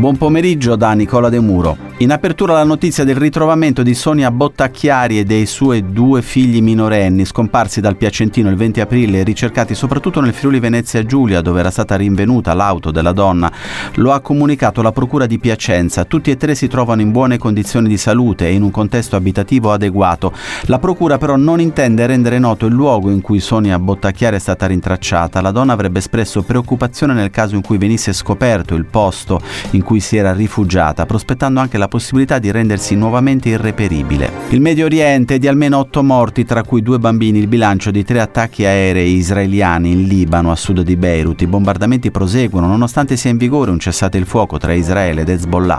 Buon pomeriggio da Nicola De Muro. In apertura la notizia del ritrovamento di Sonia Bottacchiari e dei suoi 2 figli minorenni scomparsi dal Piacentino il 20 aprile e ricercati soprattutto nel Friuli Venezia Giulia, dove era stata rinvenuta l'auto della donna. Lo ha comunicato la Procura di Piacenza. Tutti e 3 si trovano in buone condizioni di salute e in un contesto abitativo adeguato. La Procura però non intende rendere noto il luogo in cui Sonia Bottacchiari è stata rintracciata. La donna avrebbe espresso preoccupazione nel caso in cui venisse scoperto il posto in cui si era rifugiata, prospettando anche la possibilità di rendersi nuovamente irreperibile. Il Medio Oriente, di almeno 8 morti, tra cui 2 bambini, il bilancio di 3 attacchi aerei israeliani in Libano, a sud di Beirut. I bombardamenti proseguono nonostante sia in vigore un cessate il fuoco tra Israele ed Hezbollah.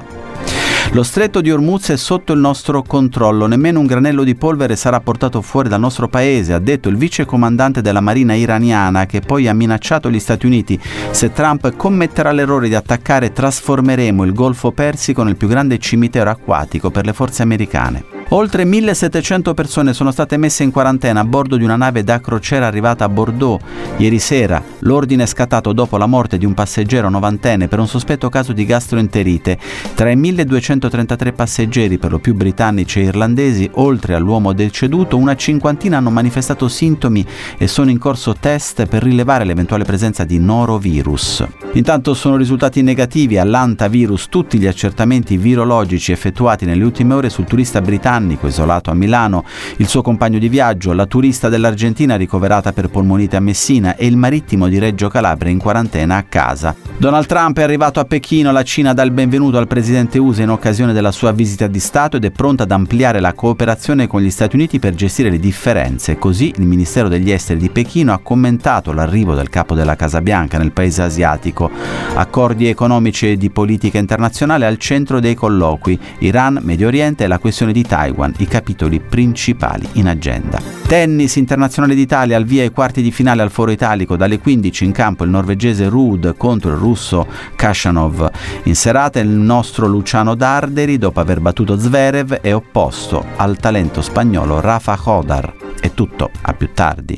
Lo stretto di Hormuz è sotto il nostro controllo, nemmeno un granello di polvere sarà portato fuori dal nostro paese, ha detto il vice comandante della marina iraniana, che poi ha minacciato gli Stati Uniti: se Trump commetterà l'errore di attaccare, trasformeremo il Golfo Persico nel più grande cimitero acquatico per le forze americane. Oltre 1700 persone sono state messe in quarantena a bordo di una nave da crociera arrivata a Bordeaux. Ieri sera l'ordine è scattato dopo la morte di un passeggero novantenne per un sospetto caso di gastroenterite. Tra i 1233 passeggeri, per lo più britannici e irlandesi, oltre all'uomo deceduto, una cinquantina hanno manifestato sintomi e sono in corso test per rilevare l'eventuale presenza di norovirus. Intanto sono risultati negativi all'antavirus tutti gli accertamenti virologici effettuati nelle ultime ore sul turista britannico isolato a Milano, il suo compagno di viaggio, la turista dell'Argentina ricoverata per polmonite a Messina e il marittimo di Reggio Calabria in quarantena a casa. Donald Trump è arrivato a Pechino, la Cina dà il benvenuto al presidente USA in occasione della sua visita di Stato ed è pronta ad ampliare la cooperazione con gli Stati Uniti per gestire le differenze. Così il Ministero degli Esteri di Pechino ha commentato l'arrivo del capo della Casa Bianca nel paese asiatico. Accordi economici e di politica internazionale al centro dei colloqui. Iran, Medio Oriente e la questione di Taiwan, i capitoli principali in agenda. Tennis internazionale d'Italia, al via ai quarti di finale al Foro Italico, dalle 15 in campo il norvegese Ruud contro il russo Khachanov. In serata il nostro Luciano Darderi, dopo aver battuto Zverev, è opposto al talento spagnolo Rafa Hodar. È tutto, a più tardi.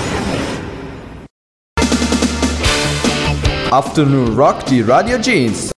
Afternoon Rock di Radio Jeans.